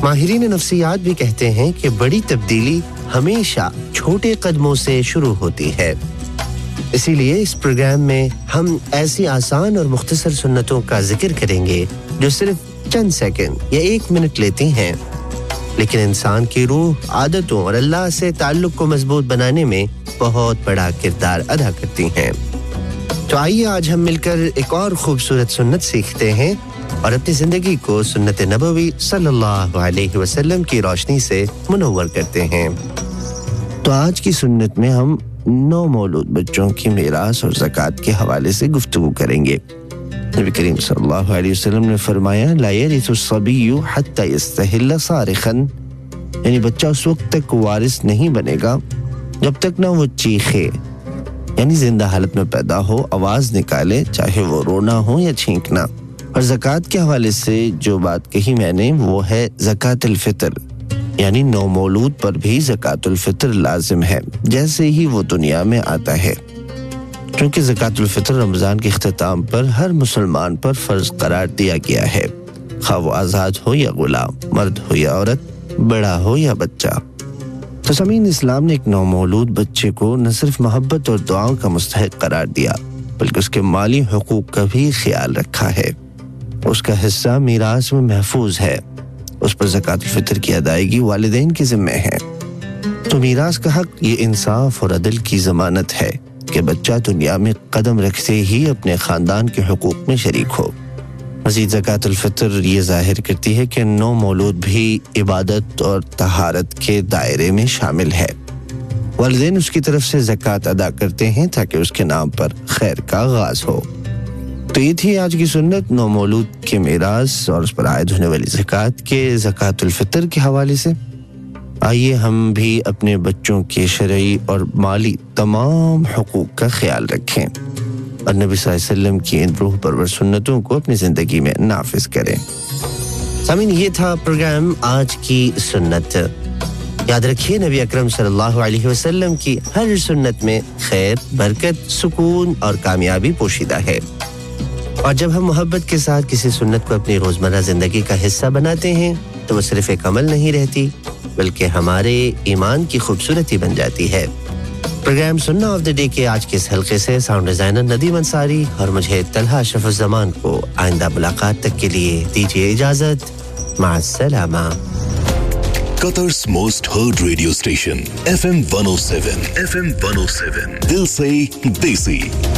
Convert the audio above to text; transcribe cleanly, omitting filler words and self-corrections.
ماہرین نفسیات بھی کہتے ہیں کہ بڑی تبدیلی ہمیشہ چھوٹے قدموں سے شروع ہوتی ہے. اسی لیے اس پروگرام میں ہم ایسی آسان اور مختصر سنتوں کا ذکر کریں گے جو صرف چند سیکنڈ یا 1 منٹ لیتی ہیں، لیکن انسان کی روح، عادتوں اور اللہ سے تعلق کو مضبوط بنانے میں بہت بڑا کردار ادا کرتی ہیں. تو آئیے آج ہم مل کر ایک اور خوبصورت سنت سیکھتے ہیں اور اپنی زندگی کو سنت نبوی صلی اللہ علیہ وسلم کی روشنی سے منور کرتے ہیں. تو آج کی سنت میں ہم نومولود بچوں کی میراث اور زکوٰۃ کے حوالے سے گفتگو کریں گے. نبی کریم صلی اللہ علیہ وسلم نے فرمایا لا يرث الصبي حتى يستحل صارخا، یعنی بچہ اس وقت تک وارث نہیں بنے گا جب تک نہ وہ چیخے، یعنی زندہ حالت میں پیدا ہو، آواز نکالے، چاہے وہ رونا ہو یا چھینکنا. اور زکوٰۃ کے حوالے سے جو بات کہی میں نے وہ ہے زکوٰۃ الفطر، یعنی نومولود پر بھی زکوٰۃ الفطر لازم ہے جیسے ہی وہ دنیا میں آتا ہے، کیونکہ زکوٰۃ الفطر رمضان کے اختتام پر ہر مسلمان پر فرض قرار دیا گیا ہے، خواہ وہ آزاد ہو یا غلام، مرد ہو یا عورت، بڑا ہو یا بچہ. تو سامعین، اسلام نے ایک نومولود بچے کو نہ صرف محبت اور دعاؤں کا مستحق قرار دیا بلکہ اس کے مالی حقوق کا بھی خیال رکھا ہے. اس کا حصہ میراث میں محفوظ ہے، اس پر زکوٰۃ الفطر کی ادائیگی والدین کے ذمہ ہے. تو میراث کا حق یہ انصاف اور عدل کی ضمانت ہے کہ بچہ دنیا میں قدم رکھتے ہی اپنے خاندان کے حقوق میں شریک ہو. مزید زکوٰۃ الفطر یہ ظاہر کرتی ہے کہ نومولود بھی عبادت اور طہارت کے دائرے میں شامل ہے. والدین اس کی طرف سے زکوٰۃ ادا کرتے ہیں تاکہ اس کے نام پر خیر کا آغاز ہو. تو یہ تھی آج کی سنت نومولود کے میراث اور اس پر عائد ہونے والی زکوٰۃ کے زکوٰۃ الفطر کے حوالے سے. آئیے ہم بھی اپنے بچوں کے شرعی اور مالی تمام حقوق کا خیال رکھیں اور نبی صلی اللہ علیہ وسلم کی ان روح پرور سنتوں کو اپنی زندگی میں نافذ کریں. سامعین، یہ تھا پروگرام آج کی سنت. یاد رکھیے نبی اکرم صلی اللہ علیہ وسلم کی ہر سنت میں خیر، برکت، سکون اور کامیابی پوشیدہ ہے. اور جب ہم محبت کے ساتھ کسی سنت کو اپنی روزمرہ زندگی کا حصہ بناتے ہیں تو وہ صرف ایک عمل نہیں رہتی بلکہ ہمارے ایمان کی خوبصورتی بن جاتی ہے. پروگرام سننا آف دا ڈے کے آج کے اس حلقے سے ساؤنڈ ڈیزائنر ندیم انصاری اور مجھے طلحہ اشرف الزمان کو آئندہ ملاقات تک کے لیے دیجیے اجازت. مع السلامہ. Qatar's most heard radio station FM 107 دل سے دیسی.